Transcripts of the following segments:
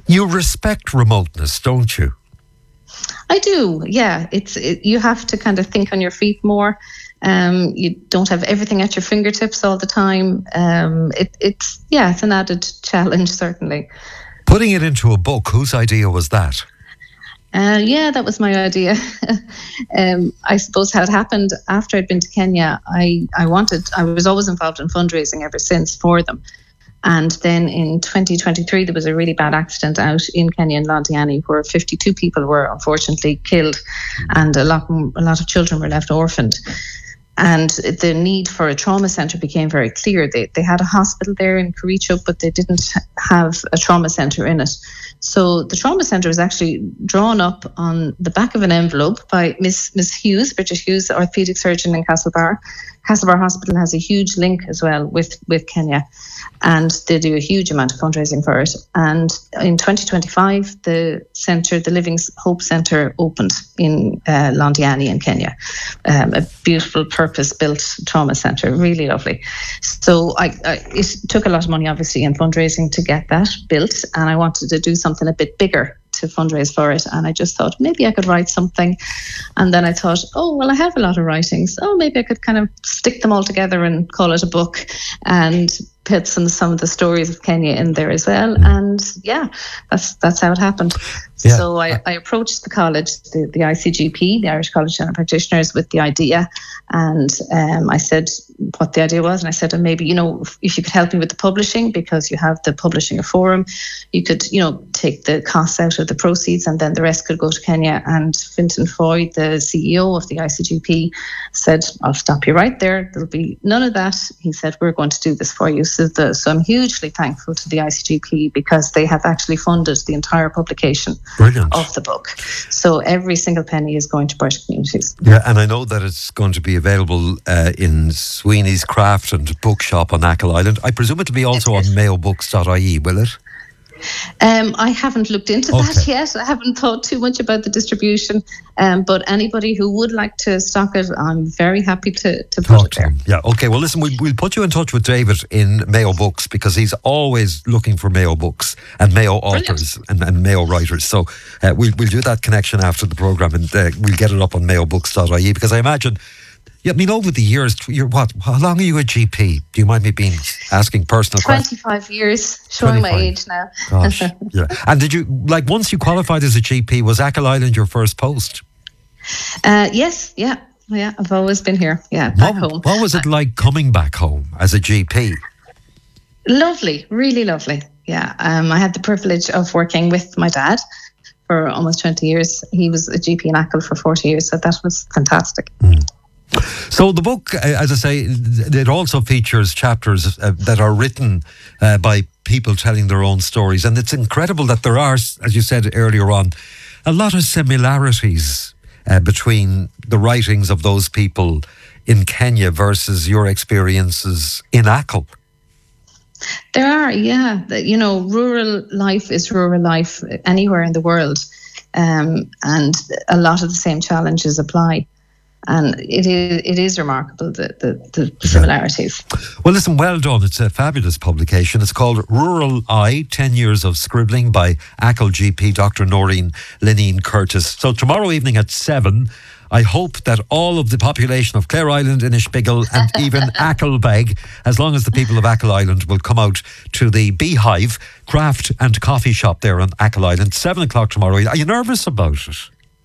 You respect remoteness, don't you? I do, yeah. You have to kind of think on your feet more. You don't have everything at your fingertips all the time. It's an added challenge, certainly. Putting it into a book, whose idea was that? That was my idea. I suppose how it happened after I'd been to Kenya, I was always involved in fundraising ever since for them. And then in 2023, there was a really bad accident out in Kenya in Londiani where 52 people were unfortunately killed and a lot of children were left orphaned. And the need for a trauma centre became very clear. They had a hospital there in Kericho, but they didn't have a trauma centre in it. So the trauma centre was actually drawn up on the back of an envelope by Miss Hughes, Bridget Hughes, orthopaedic surgeon in Castlebar. Castlebar Hospital has a huge link as well with Kenya, and they do a huge amount of fundraising for it. And in 2025, the centre, the Living Hope Centre, opened in Londiani in Kenya, a beautiful purpose-built trauma centre, really lovely. So it took a lot of money, obviously, in fundraising to get that built, and I wanted to do something a bit bigger to fundraise for it. And I just thought maybe I could write something. And then I thought, I have a lot of writings. Maybe I could kind of stick them all together and call it a book and put some of the stories of Kenya in there as well. And that's how it happened. Yeah. So I approached the college, the ICGP, the Irish College of General Practitioners, with the idea. And I said what the idea was. And I said, maybe, if you could help me with the publishing, because you have the Publishing Forum, you could, take the costs out of the proceeds and then the rest could go to Kenya. And Fintan Foy, the CEO of the ICGP, said, I'll stop you right there. There'll be none of that. He said, we're going to do this for you. So I'm hugely thankful to the ICGP because they have actually funded the entire publication of the book. So every single penny is going to British communities. Yeah, and I know that it's going to be available in Sweeney's Craft and Bookshop on Achill Island. I presume it'll be also on mayobooks.ie, will it? I haven't looked into that yet. I haven't thought too much about the distribution. But anybody who would like to stock it, I'm very happy to put it there. Yeah, okay. Well, listen, we'll put you in touch with David in Mayo Books because he's always looking for Mayo Books and Mayo authors and Mayo writers. So we'll do that connection after the programme and we'll get it up on mayobooks.ie because I imagine... Yeah, I mean, over the years, how long are you a GP? Do you mind me asking personal questions? 25 years, showing my age now. Gosh, yeah. And did you, once you qualified as a GP, was Achill Island your first post? Yes, yeah, I've always been here, back home. What was it like coming back home as a GP? Lovely, really lovely, yeah. I had the privilege of working with my dad for almost 20 years. He was a GP in Achill for 40 years, so that was fantastic. So the book, as I say, it also features chapters that are written by people telling their own stories. And it's incredible that there are, as you said earlier on, a lot of similarities between the writings of those people in Kenya versus your experiences in Achill. There are, yeah. Rural life is rural life anywhere in the world. And a lot of the same challenges apply. And it is remarkable, the similarities. Well, listen, well done. It's a fabulous publication. It's called Rural Eye, 10 Years of Scribbling by Achill GP Dr. Noreen Lineen Curtis. So tomorrow evening at 7, I hope that all of the population of Clare Island, Inishbiggle and even Achillbeg, as long as the people of Achill Island will come out to the Beehive Craft and Coffee Shop there on Achill Island, 7 o'clock tomorrow. Are you nervous about it?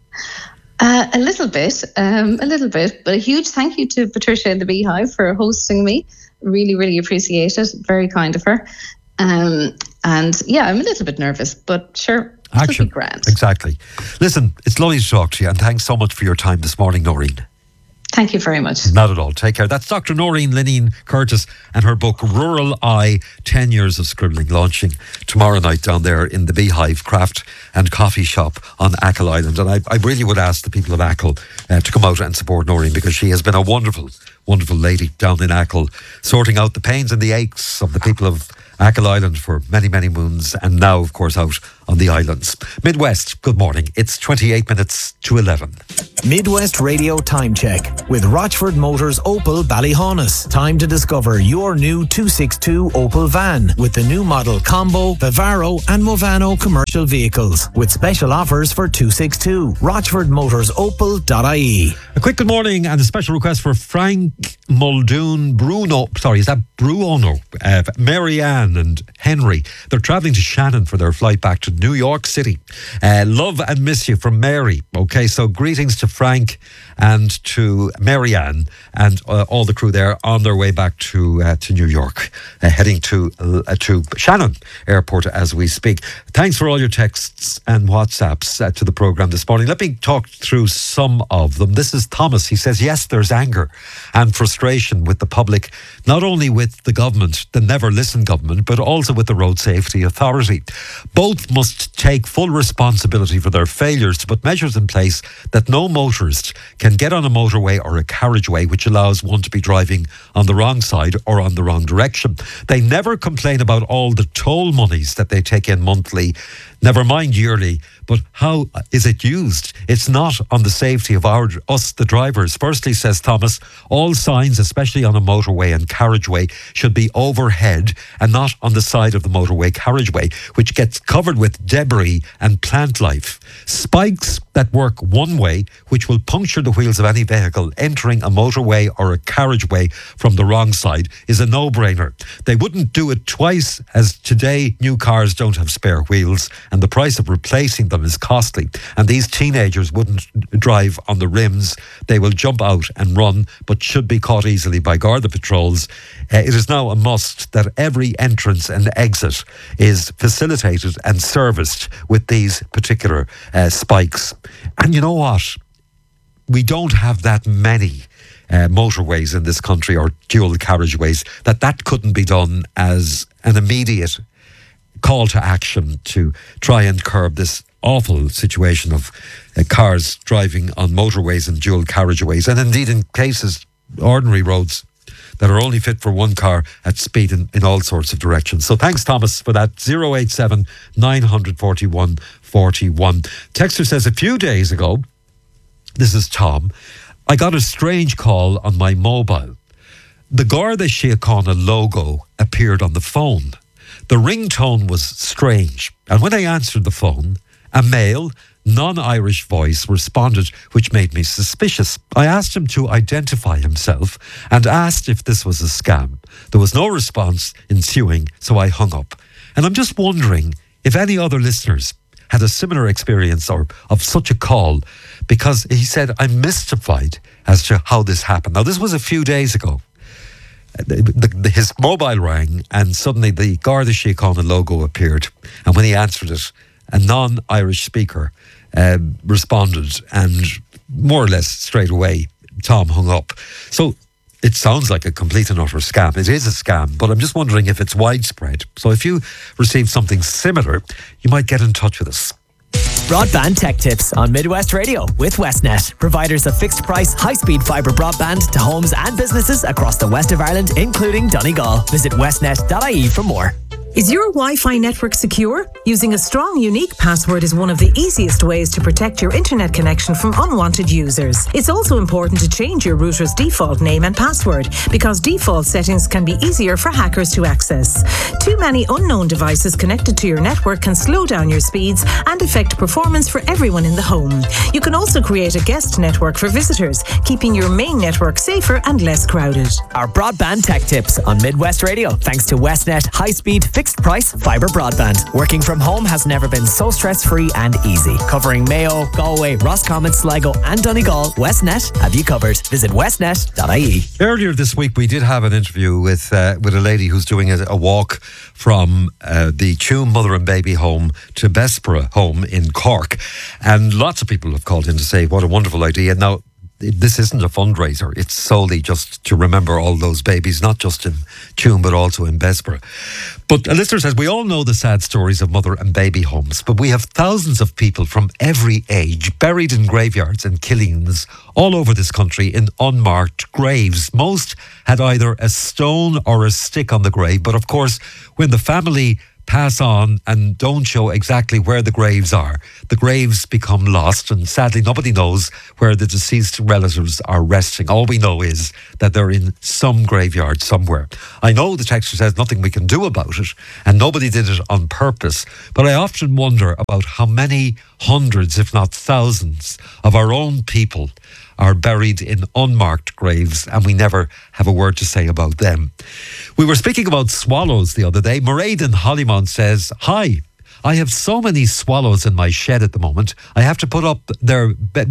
A little bit, but a huge thank you to Patricia in the Beehive for hosting me. Really, really appreciate it. Very kind of her. And yeah, I'm a little bit nervous, but sure, it'll be grand. Exactly. Listen, it's lovely to talk to you and thanks so much for your time this morning, Noreen. Thank you very much. Not at all. Take care. That's Dr. Noreen Lineen Curtis and her book Rural Eye, 10 Years of Scribbling, launching tomorrow night down there in the Beehive Craft and Coffee Shop on Achill Island. And I really would ask the people of Achill to come out and support Noreen because she has been a wonderful, wonderful lady down in Achill, sorting out the pains and the aches of the people of Achill Island for many, many moons, and now, of course, out on the islands. Midwest, good morning. It's 28 minutes to 11. Midwest Radio Time Check with Rochford Motors Opel Ballyhaunis. Time to discover your new 262 Opel van with the new model Combo, Vivaro and Movano commercial vehicles with special offers for 262. RochfordMotorsOpel.ie. A quick good morning and a special request for Frank Muldoon Bruno. Sorry, is that Bruno? Marianne and Henry. They're travelling to Shannon for their flight back to New York City. Love and miss you from Mary. Okay, so greetings to Frank and to Marianne and all the crew there on their way back to New York, heading to Shannon Airport as we speak. Thanks for all your texts and WhatsApps to the programme this morning. Let me talk through some of them. This is Thomas. He says, yes, there's anger and frustration with the public, not only with the government, the Never Listen government, but also with the Road Safety Authority. Both must take full responsibility for their failures to put measures in place that no motorist can get on a motorway or a carriageway which allows one to be driving on the wrong side or on the wrong direction. They never complain about all the toll monies that they take in monthly, never mind yearly, but how is it used? It's not on the safety of us, the drivers. Firstly, says Thomas, all signs, especially on a motorway and carriageway, should be overhead and not on the side of the motorway carriageway, which gets covered with debris and plant life. Spikes that work one way, which will puncture the wheels of any vehicle entering a motorway or a carriageway from the wrong side, is a no-brainer. They wouldn't do it twice, as today new cars don't have spare wheels and the price of replacing them is costly. And these teenagers wouldn't drive on the rims. They will jump out and run, but should be caught easily by Garda patrols. It is now a must that every entrance and exit is facilitated and serviced with these particular spikes. And you know what? We don't have that many motorways in this country or dual carriageways that couldn't be done as an immediate call to action to try and curb this awful situation of cars driving on motorways and dual carriageways, and indeed in cases ordinary roads that are only fit for one car at speed in all sorts of directions. So thanks, Thomas, for that. 087 941 41. Texter says, a few days ago, this is Tom, I got a strange call on my mobile. The Garda Síochána logo appeared on the phone. The ringtone was strange, and when I answered the phone, a male, non-Irish voice responded, which made me suspicious. I asked him to identify himself and asked if this was a scam. There was no response ensuing, so I hung up. And I'm just wondering if any other listeners had a similar experience or of such a call, because he said, I'm mystified as to how this happened. Now, this was a few days ago. His mobile rang and suddenly the Garda Síochána logo appeared, and when he answered it, a non-Irish speaker responded, and more or less straight away Tom hung up. So it sounds like a complete and utter scam. It is a scam, but I'm just wondering if it's widespread. So if you received something similar, you might get in touch with us. Broadband Tech Tips on Midwest Radio with Westnet, providers of fixed price, high-speed fibre broadband to homes and businesses across the west of Ireland, including Donegal. Visit westnet.ie for more. Is your Wi-Fi network secure? Using a strong, unique password is one of the easiest ways to protect your internet connection from unwanted users. It's also important to change your router's default name and password, because default settings can be easier for hackers to access. Too many unknown devices connected to your network can slow down your speeds and affect performance for everyone in the home. You can also create a guest network for visitors, keeping your main network safer and less crowded. Our Broadband Tech Tips on Midwest Radio, thanks to Westnet high-speed fixed price fibre broadband. Working from home has never been so stress-free and easy. Covering Mayo, Galway, Roscommon, Sligo and Donegal, Westnet have you covered. Visit westnet.ie. Earlier this week we did have an interview with a lady who's doing a walk from the Tuam Mother and Baby Home to Bessborough Home in Cork, and lots of people have called in to say what a wonderful idea. Now, this isn't a fundraiser. It's solely just to remember all those babies, not just in Tuam, but also in Bessborough. But a listener says, we all know the sad stories of mother and baby homes, but we have thousands of people from every age buried in graveyards and killings all over this country in unmarked graves. Most had either a stone or a stick on the grave, but of course, when the family pass on and don't show exactly where the graves are, the graves become lost, and sadly nobody knows where the deceased relatives are resting. All we know is that they're in some graveyard somewhere. I know the texter says nothing we can do about it, and nobody did it on purpose, but I often wonder about how many hundreds, if not thousands, of our own people are buried in unmarked graves, and we never have a word to say about them. We were speaking about swallows the other day. Mairead in Hollymount says, "Hi, I have so many swallows in my shed at the moment. I have to put up their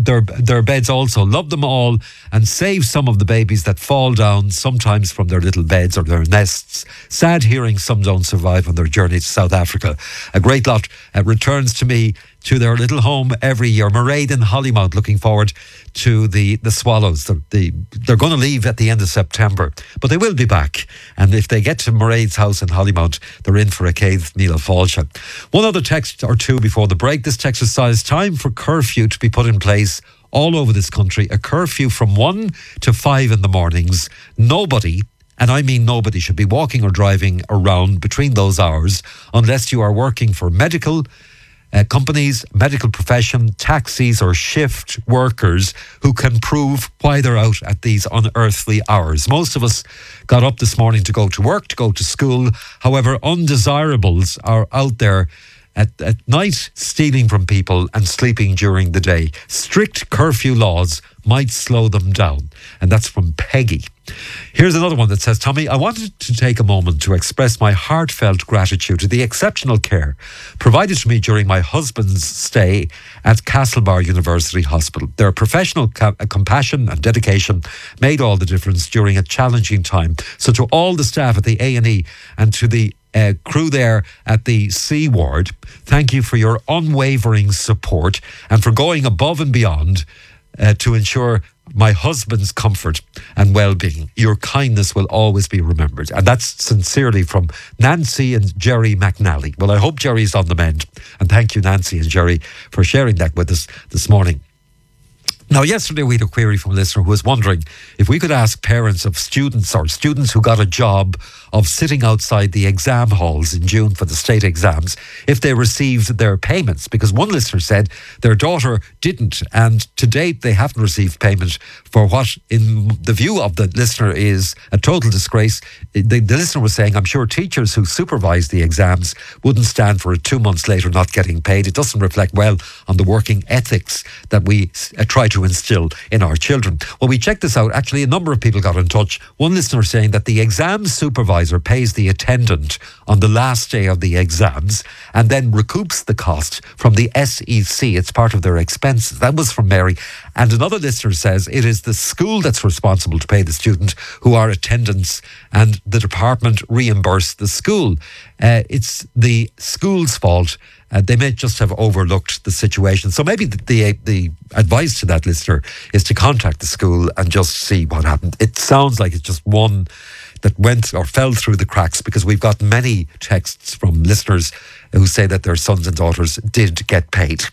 beds also. Love them all and save some of the babies that fall down, sometimes from their little beds or their nests. Sad hearing some don't survive on their journey to South Africa. A great lot returns to me to their little home every year." Mairead in Hollymount, looking forward to the swallows. They're going to leave at the end of September, but they will be back. And if they get to Mairead's house in Hollymount, they're in for a cave Níl Fáilte. One other text or two before the break. This text says, "Time for curfew to be put in place all over this country. A curfew from 1 to 5 in the mornings. Nobody, and I mean nobody, should be walking or driving around between those hours unless you are working for medical companies, medical profession, taxis or shift workers who can prove why they're out at these unearthly hours. Most of us got up this morning to go to work, to go to school. However, undesirables are out there at night stealing from people and sleeping during the day. Strict curfew laws might slow them down." And that's from Peggy. Here's another one that says, "Tommy, I wanted to take a moment to express my heartfelt gratitude to the exceptional care provided to me during my husband's stay at Castlebar University Hospital. Their professional compassion and dedication made all the difference during a challenging time. So to all the staff at the A&E and to the crew there at the C ward, thank you for your unwavering support and for going above and beyond to ensure my husband's comfort and well-being. Your kindness will always be remembered." And that's sincerely from Nancy and Jerry McNally. Well, I hope Jerry's on the mend. And thank you, Nancy and Jerry, for sharing that with us this morning. Now, yesterday we had a query from a listener who was wondering if we could ask parents of students or students who got a job of sitting outside the exam halls in June for the state exams if they received their payments, because one listener said their daughter didn't, and to date they haven't received payment for what, in the view of the listener, is a total disgrace. The listener was saying, "I'm sure teachers who supervise the exams wouldn't stand for it 2 months later not getting paid. It doesn't reflect well on the working ethics that we try to instill in our children." Well, we checked this out. Actually, a number of people got in touch. One listener saying that the exam supervisor pays the attendant on the last day of the exams and then recoups the cost from the SEC. It's part of their expenses. That was from Mary. And another listener says it is the school that's responsible to pay the student who are attendants, and the department reimburse the school. It's the school's fault. They may just have overlooked the situation. So maybe the advice to that listener is to contact the school and just see what happened. It sounds like it's just one that went or fell through the cracks, because we've got many texts from listeners who say that their sons and daughters did get paid.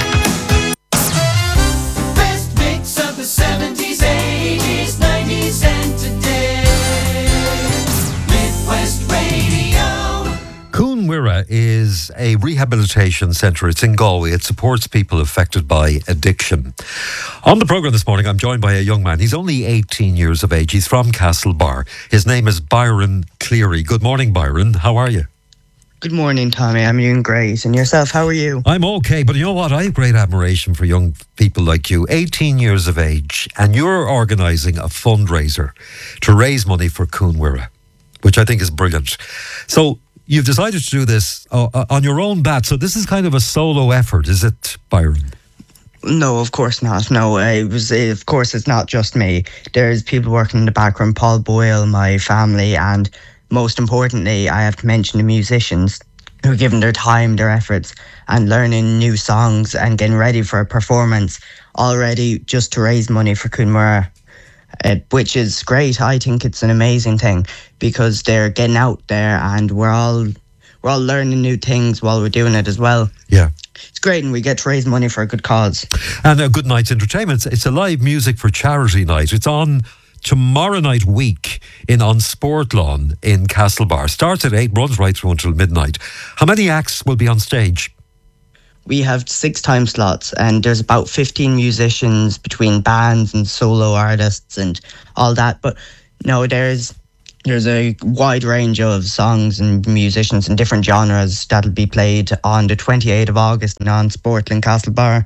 Best mix of the 70s, 80s, 90s and today. Midwest Radio. Cún Mhuire is a rehabilitation centre. It's in Galway. It supports people affected by addiction. On the programme this morning, I'm joined by a young man. He's only 18 years of age. He's from Castlebar. His name is Byron Cleary. Good morning, Byron. How are you? Good morning, Tommy. I'm doing great. And yourself, how are you? I'm okay, but you know what? I have great admiration for young people like you. 18 years of age, and you're organising a fundraiser to raise money for Cún Mhuire, which I think is brilliant. So you've decided to do this on your own bat. So this is kind of a solo effort, is it, Byron? No, of course not. No, of course, it's not just me. There's people working in the background, Paul Boyle, my family, and most importantly, I have to mention the musicians who are giving their time, their efforts, and learning new songs and getting ready for a performance already just to raise money for Cún Mhuire, which is great. I think it's an amazing thing because they're getting out there and we're all learning new things while we're doing it as well. Yeah. It's great, and we get to raise money for a good cause. And a good night's entertainment. It's a live music for charity night. It's on tomorrow night week on Sport Lawn in Castlebar. Starts at 8, runs right through until midnight. How many acts will be on stage? We have 6 time slots, and there's about 15 musicians between bands and solo artists and all that. But no, there's a wide range of songs and musicians in different genres that'll be played on the 28th of August on Sportland Castlebar.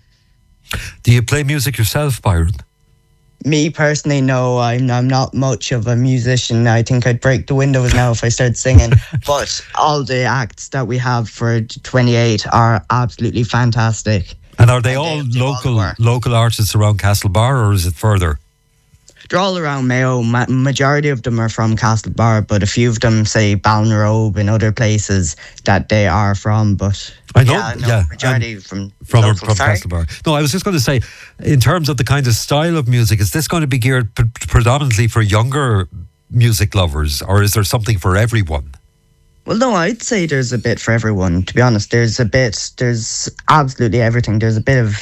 Do you play music yourself, Byron? Me personally, no, I'm not much of a musician. I think I'd break the windows now if I started singing. But all the acts that we have for 28 are absolutely fantastic. And are they all local artists around Castlebar, or is it further? They're all around Mayo. Majority of them are from Castlebar, but a few of them say Ballinrobe and other places that they are from. But I know, majority from Castlebar. No, I was just going to say, in terms of the kind of style of music, is this going to be geared predominantly for younger music lovers, or is there something for everyone? Well, no, I'd say there's a bit for everyone, to be honest. There's absolutely everything. There's a bit of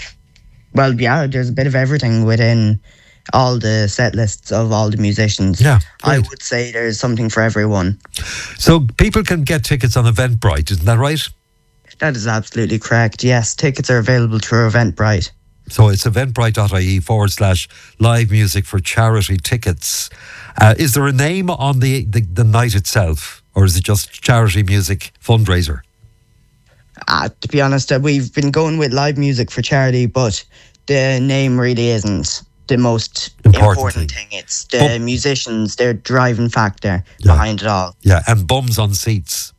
everything within all the set lists of all the musicians. Yeah, I would say there's something for everyone. So people can get tickets on Eventbrite, isn't that right? That is absolutely correct. Yes, tickets are available through Eventbrite. So it's eventbrite.ie/live music for charity tickets. Is there a name on the night itself, or is it just charity music fundraiser? To be honest, we've been going with live music for charity, but the name really isn't the most important thing. It's the musicians, their driving factor behind it all. Yeah, and bums on seats.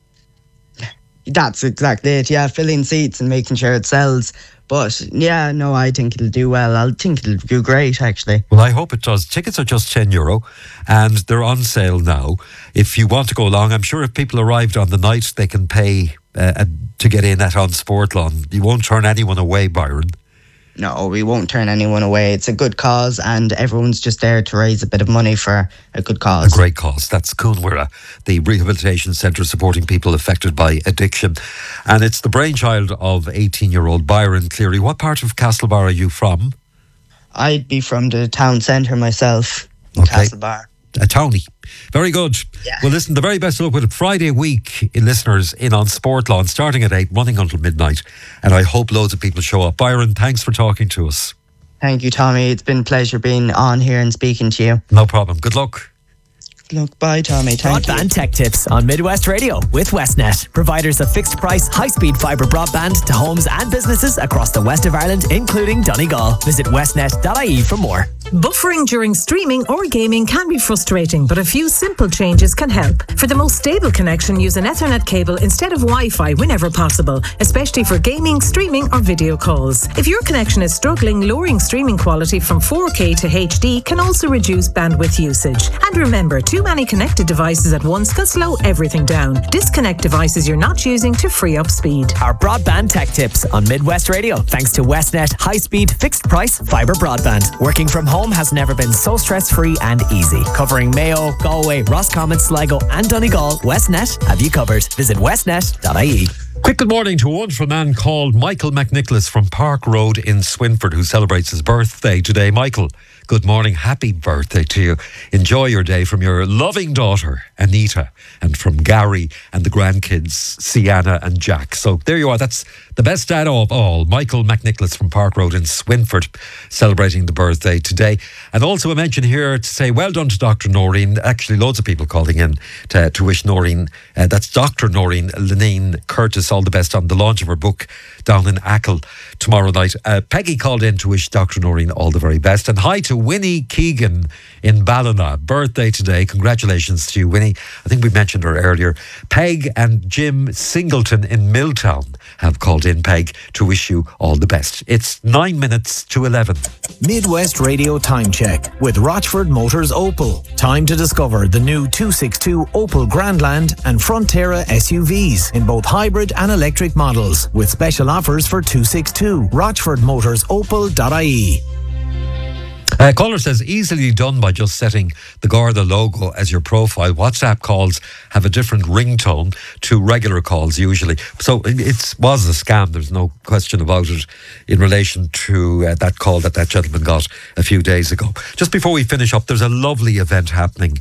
That's exactly it. Yeah, filling seats and making sure it sells. But yeah, no, I think it'll do well. I think it'll do great, actually. Well, I hope it does. Tickets are just €10 and they're on sale now. If you want to go along, I'm sure if people arrived on the night, they can pay to get in on Sport Lawn. You won't turn anyone away, Byron. No, we won't turn anyone away. It's a good cause, and everyone's just there to raise a bit of money for a good cause. A great cause. That's Cúnmhuire, the rehabilitation centre supporting people affected by addiction. And it's the brainchild of 18-year-old Byron Cleary. What part of Castlebar are you from? I'd be from the town centre myself, Castlebar. A townie. Very good. Yeah. Well, listen, the very best of luck with it. Friday week, listeners in on Sport Lawn, starting at 8, running until midnight. And I hope loads of people show up. Byron, thanks for talking to us. Thank you, Tommy. It's been a pleasure being on here and speaking to you. No problem. Good luck. Look, bye, Tommy. Thank you. Broadband Tech Tips on Midwest Radio with Westnet. Providers of fixed price, high-speed fibre broadband to homes and businesses across the west of Ireland, including Donegal. Visit westnet.ie for more. Buffering during streaming or gaming can be frustrating, but a few simple changes can help. For the most stable connection, use an Ethernet cable instead of Wi-Fi whenever possible, especially for gaming, streaming or video calls. If your connection is struggling, lowering streaming quality from 4K to HD can also reduce bandwidth usage. And remember, too many connected devices at once can slow everything down. Disconnect devices you're not using to free up speed. Our Broadband Tech Tips on Midwest Radio, thanks to Westnet high-speed fixed price fibre broadband. Working from home has never been so stress-free and easy. Covering Mayo, Galway, Roscommon, Sligo and Donegal, Westnet have you covered. Visit westnet.ie. Quick good morning to a wonderful man called Michael McNicholas from Park Road in Swinford, who celebrates his birthday today. Michael, good morning. Happy birthday to you. Enjoy your day from your loving daughter, Anita, and from Gary and the grandkids, Sienna and Jack. So there you are. That's the best dad of all, Michael McNicholas from Park Road in Swinford, celebrating the birthday today. And also a mention here to say well done to Dr. Noreen. Actually, loads of people calling in to wish Noreen, that's Dr. Noreen Lenine Curtis, all the best on the launch of her book down in Achill tomorrow night. Peggy called in to wish Dr. Noreen all the very best. And hi to Winnie Keegan in Ballina. Birthday today. Congratulations to you, Winnie. I think we mentioned her earlier. Peg and Jim Singleton in Milltown have called in, Peg, to wish you all the best. It's 9 minutes to 11. Midwest Radio Time Check with Rochford Motors Opel. Time to discover the new 262 Opel Grandland and Frontera SUVs in both hybrid and electric models, with special offers for 262. RochfordMotorsOpel.ie. Caller says, easily done by just setting the Garda logo as your profile. WhatsApp calls have a different ringtone to regular calls usually. So it was a scam, there's no question about it, in relation to that call that gentleman got a few days ago. Just before we finish up, there's a lovely event happening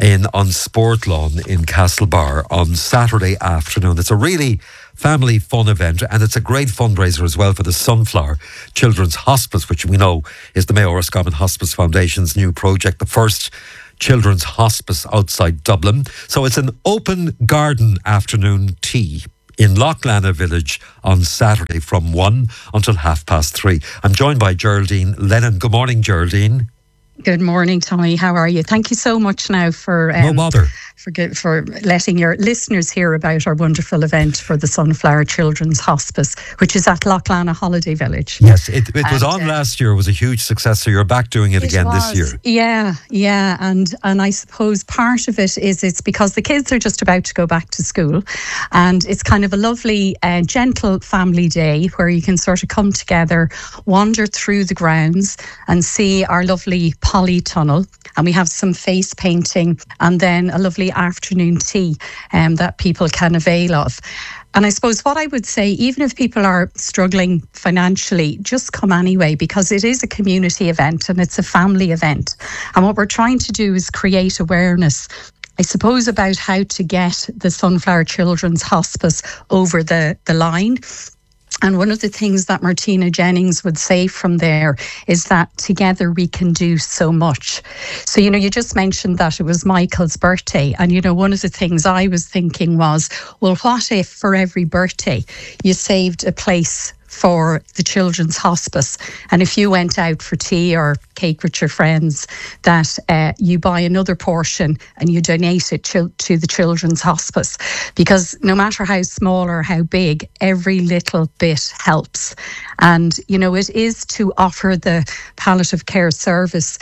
on Sport Lawn in Castlebar on Saturday afternoon. It's a really family fun event, and it's a great fundraiser as well for the Sunflower Children's Hospice, which we know is the Mayo Roscommon Hospice Foundation's new project, the first children's hospice outside Dublin. So it's an open garden afternoon tea in Loughlana Village on Saturday from 1 until 3:30. I'm joined by Geraldine Lennon. Good morning, Geraldine. Good morning, Tommy. How are you? Thank you so much now for no bother. For letting your listeners hear about our wonderful event for the Sunflower Children's Hospice, which is at Loughlana Holiday Village. Yes, it was on last year. It was a huge success. So you're back doing it again this year. Yeah. And I suppose part of it is it's because the kids are just about to go back to school, and it's kind of a lovely, gentle family day where you can sort of come together, wander through the grounds and see our lovely polytunnel. And we have some face painting and then a lovely afternoon tea that people can avail of. And I suppose what I would say, even if people are struggling financially, just come anyway, because it is a community event and it's a family event. And what we're trying to do is create awareness, I suppose, about how to get the Sunflower Children's Hospice over the line. And one of the things that Martina Jennings would say from there is that together we can do so much. So, you just mentioned that it was Michael's birthday. And, one of the things I was thinking was, well, what if for every birthday you saved a place for the children's hospice, and if you went out for tea or cake with your friends, that you buy another portion and you donate it to the children's hospice, because no matter how small or how big, every little bit helps. And it is to offer the palliative care service.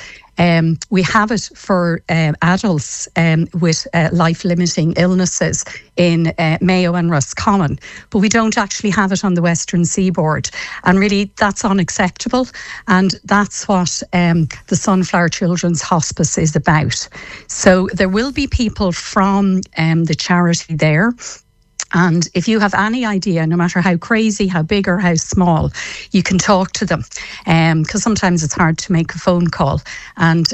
We have it for adults with life-limiting illnesses in Mayo and Roscommon, but we don't actually have it on the Western Seaboard. And really, that's unacceptable. And that's what the Sunflower Children's Hospice is about. So there will be people from the charity there. And if you have any idea, no matter how crazy, how big or how small, you can talk to them, because sometimes it's hard to make a phone call. And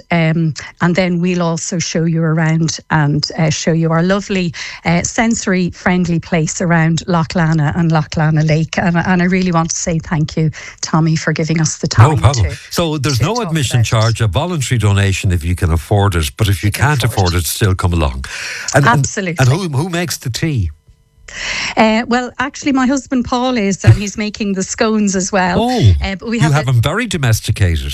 then we'll also show you around and show you our lovely sensory-friendly place around Loughlana and Loughlana Lake. And I really want to say thank you, Tommy, for giving us the time. No problem. So there's no admission charge, a voluntary donation if you can afford it. But if you can't afford it, still come along. Absolutely. And who makes the tea? Well, actually, my husband Paul is, and he's making the scones as well. But you have them very domesticated.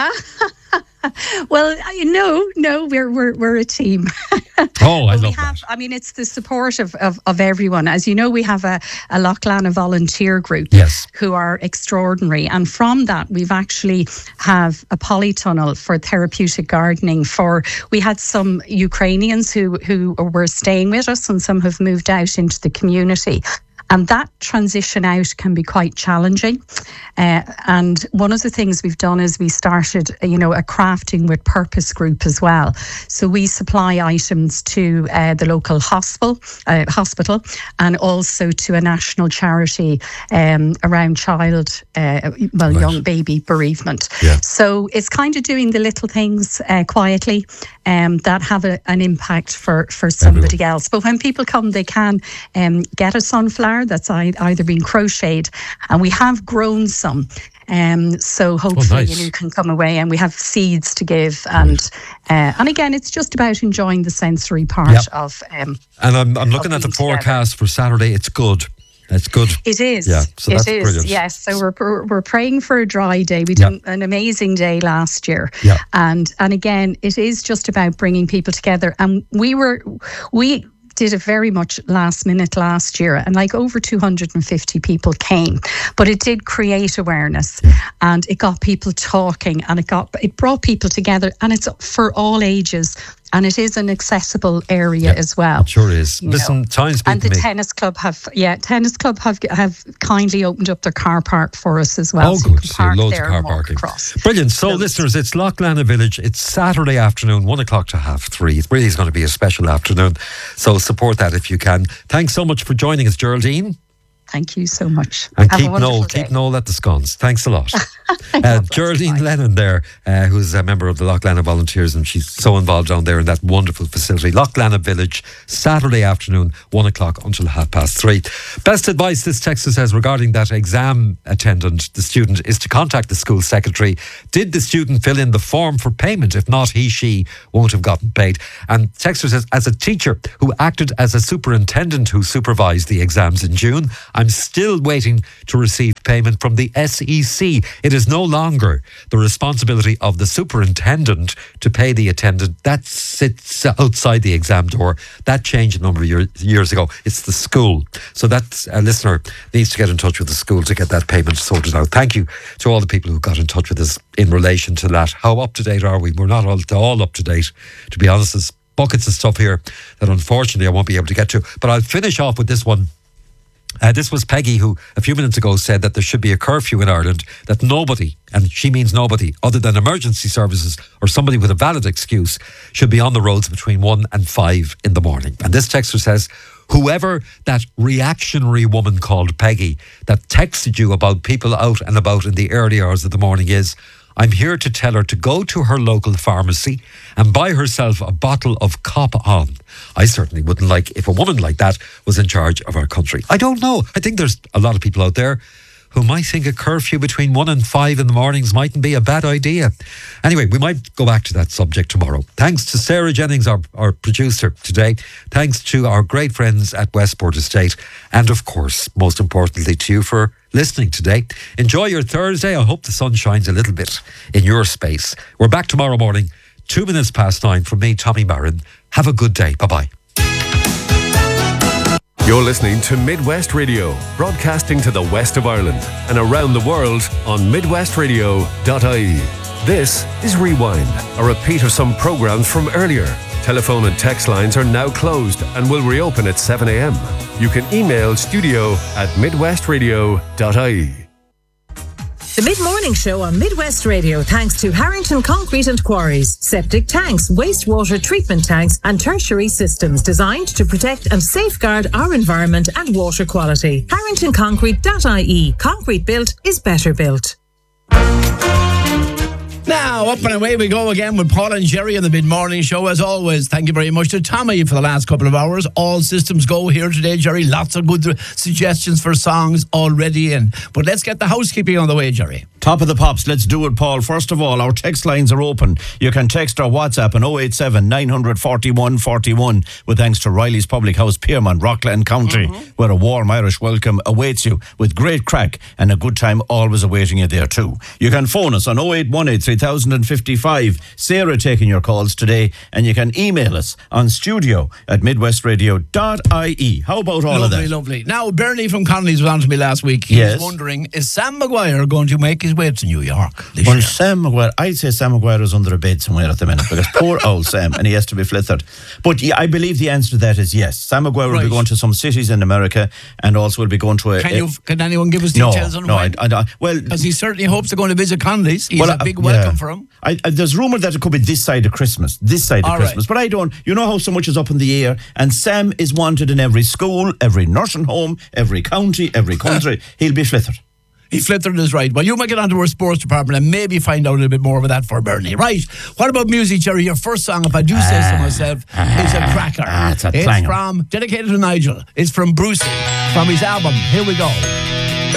Well, no, we're a team. I love that. I mean, it's the support of everyone. As you know, we have a Loughlana volunteer group, yes, who are extraordinary. And from that, we've actually have a polytunnel for therapeutic gardening. We had some Ukrainians who were staying with us, and some have moved out into the community. And that transition out can be quite challenging. And one of the things we've done is we started, a crafting with purpose group as well. So we supply items to the local hospital, and also to a national charity around young baby bereavement. Yeah. So it's kind of doing the little things quietly that have an impact for somebody else. But when people come, they can get a sunflower that's either been crocheted, and we have grown some. So hopefully you can come away, and we have seeds to give, and again, it's just about enjoying the sensory part of. And I'm looking at the forecast for Saturday. It's good. It's good. It is. Yeah, so that's brilliant. Yes, so we're praying for a dry day. We did an amazing day last year, and again, it is just about bringing people together. And we did it very much last minute last year, and like over 250 people came, but it did create awareness, and it got people talking, and it brought people together, and it's for all ages and it is an accessible area as well. It sure is. Listen, time's and the beating me. tennis club have kindly opened up their car park for us as well. Oh, so you good. can So park loads there of car and walk parking. across. Brilliant. So, listeners, it's Loughlana Village. It's Saturday afternoon, 1 o'clock to 3:30. It really is going to be a special afternoon. So support that if you can. Thanks so much for joining us, Geraldine. Thank you so much. And Have a wonderful keep day. Noel at the scones. Thanks a lot. God Geraldine bless. Lennon there, who's a member of the Loughlana Volunteers, and she's so involved down there in that wonderful facility. Loughlana Village, Saturday afternoon, 1 o'clock until 3:30. Best advice, this texter says, regarding that exam attendant, the student, is to contact the school secretary. Did the student fill in the form for payment? If not, she won't have gotten paid. And texter says, as a teacher who acted as a superintendent who supervised the exams in June, I'm still waiting to receive payment from the SEC. It is no longer the responsibility of the superintendent to pay the attendant. That sits outside the exam door. That changed a number of years ago. It's the school. So that listener needs to get in touch with the school to get that payment sorted out. Thank you to all the people who got in touch with us in relation to that. How up to date are we? We're not all up to date, to be honest. There's buckets of stuff here that unfortunately I won't be able to get to. But I'll finish off with this one. This was Peggy, who a few minutes ago said that there should be a curfew in Ireland, that nobody, and she means nobody, other than emergency services or somebody with a valid excuse, should be on the roads between 1 and 5 in the morning. And this texter says, whoever that reactionary woman called Peggy that texted you about people out and about in the early hours of the morning is, I'm here to tell her to go to her local pharmacy and buy herself a bottle of Cop On. I certainly wouldn't like if a woman like that was in charge of our country. I don't know. I think there's a lot of people out there who might think a curfew between 1 and 5 in the mornings mightn't be a bad idea. Anyway, we might go back to that subject tomorrow. Thanks to Sarah Jennings, our producer today. Thanks to our great friends at Westport Estate. And of course, most importantly to you for listening today. Enjoy your Thursday. I hope the sun shines a little bit in your space. We're back tomorrow morning, 2 minutes past 9 from me, Tommy Barron. Have a good day. Bye-bye. You're listening to Midwest Radio, broadcasting to the west of Ireland and around the world on midwestradio.ie. This is Rewind, a repeat of some programs from earlier. Telephone and text lines are now closed and will reopen at 7 a.m. You can email studio@midwestradio.ie. The Mid-Morning Show on Midwest Radio, thanks to Harrington Concrete and Quarries, septic tanks, wastewater treatment tanks and tertiary systems designed to protect and safeguard our environment and water quality. HarringtonConcrete.ie. Concrete built is better built. Now, up and away we go again with Paul and Jerry on the Mid-Morning Show. As always, thank you very much to Tommy for the last couple of hours. All systems go here today, Jerry. Lots of good suggestions for songs already in. But let's get the housekeeping on the way, Jerry. Top of the pops, let's do it, Paul. First of all, our text lines are open. You can text our WhatsApp on 087 941 41 with thanks to Riley's Public House, Pearmont, Rockland County, where a warm Irish welcome awaits you with great crack and a good time always awaiting you there too. You can phone us on 0818 3055. Sarah taking your calls today, and you can email us on studio@midwestradio.ie. How about all of that? Lovely. Now, Bernie from Connolly's was on to me last week. He was wondering, is Sam Maguire going to make his way to New York this Well, year? Sam Maguire, I'd say Sam Maguire is under a bed somewhere at the minute because poor old Sam, and he has to be flithered. But yeah, I believe the answer to that is yes. Sam Maguire will be going to some cities in America, and also will be going to a... Can anyone give us details on when? Well, because he certainly hopes to go to visit Connolly's. He's a big welcome for him. There's rumour that it could be this side of Christmas. Christmas. But I don't... You know how so much is up in the air, and Sam is wanted in every school, every nursing home, every county, every country. He'll be flithered. He flithered is right. Well, you might get onto our sports department and maybe find out a little bit more about that for Bernie. Right. What about music, Jerry? Your first song, if I do say so myself, is a cracker. It's a clanger. Dedicated to Nigel. It's from Brucey, from his album. Here we go.